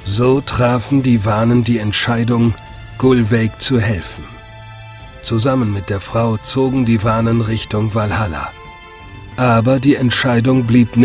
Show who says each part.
Speaker 1: So trafen die Wanen die Entscheidung, Gullveig zu helfen. Zusammen mit der Frau zogen die Wanen Richtung Valhalla. Aber die Entscheidung blieb